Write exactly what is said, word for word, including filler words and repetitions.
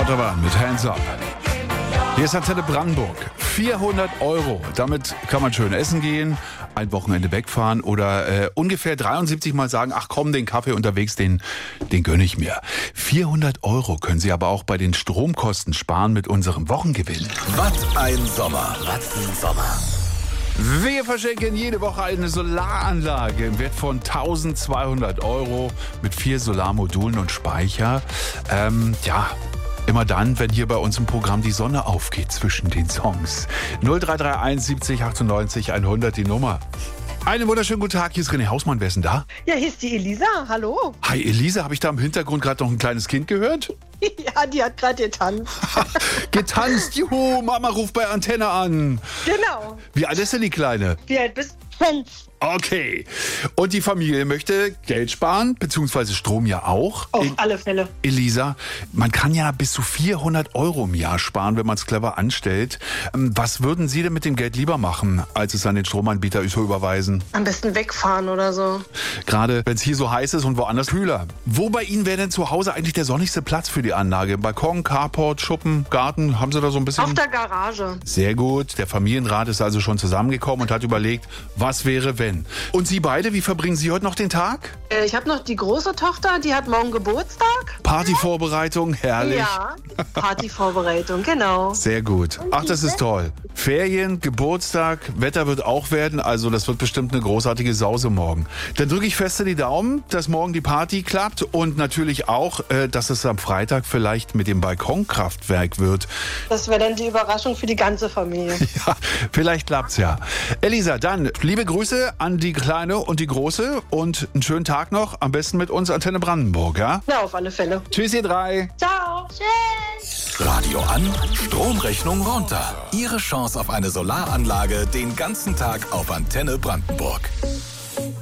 Autobahn mit Hands Up. Hier ist Antenne Brandenburg. vierhundert Euro. Damit kann man schön essen gehen, ein Wochenende wegfahren oder äh, ungefähr dreiundsiebzig Mal sagen, ach komm, den Kaffee unterwegs, den, den gönne ich mir. vierhundert Euro können Sie aber auch bei den Stromkosten sparen mit unserem Wochengewinn. Was ein Sommer. Was ein Sommer. Wir verschenken jede Woche eine Solaranlage im Wert von eintausendzweihundert Euro mit vier Solarmodulen und Speicher. Ähm, ja... Immer dann, wenn hier bei uns im Programm die Sonne aufgeht zwischen den Songs. null drei drei eins siebzig achtundneunzig hundert die Nummer. Einen wunderschönen guten Tag, hier ist René Hausmann. Wer ist denn da? Ja, hier ist die Elisa. Hallo. Hi Elisa, habe ich da im Hintergrund gerade noch ein kleines Kind gehört? Ja, die hat gerade getanzt. Getanzt, juhu, Mama ruft bei Antenne an. Genau. Wie alt ist denn die Kleine? Wie alt bist du? Fünf. Okay. Und die Familie möchte Geld sparen, beziehungsweise Strom ja auch. Auf El- alle Fälle. Elisa, man kann ja bis zu vierhundert Euro im Jahr sparen, wenn man es clever anstellt. Ähm, Was würden Sie denn mit dem Geld lieber machen, als es an den Stromanbieter überweisen? Am besten wegfahren oder so. Gerade wenn es hier so heiß ist und woanders kühler. Wo bei Ihnen wäre denn zu Hause eigentlich der sonnigste Platz für die Anlage? Balkon, Carport, Schuppen, Garten? Haben Sie da so ein bisschen... Auf der Garage. Sehr gut. Der Familienrat ist also schon zusammengekommen und hat überlegt, was wäre, wenn. Und Sie beide, wie verbringen Sie heute noch den Tag? Äh, ich habe noch die große Tochter, die hat morgen Geburtstag. Partyvorbereitung, herrlich. Ja, Partyvorbereitung, genau. Sehr gut. Ach, das ist toll. Ferien, Geburtstag, Wetter wird auch werden, also das wird bestimmt eine großartige Sause morgen. Dann drücke ich feste die Daumen, dass morgen die Party klappt und natürlich auch, äh, dass es am Freitag vielleicht mit dem Balkonkraftwerk wird. Das wäre dann die Überraschung für die ganze Familie. Ja, vielleicht klappt's ja. Elisa, dann liebe Grüße an die Kleine und die Große und einen schönen Tag noch, am besten mit uns Antenne Brandenburg, ja? Ja, auf alle Fälle. Tschüss, ihr drei. Ciao. Tschüss. Radio an, Stromrechnung runter. Ihre Chance auf eine Solaranlage den ganzen Tag auf Antenne Brandenburg.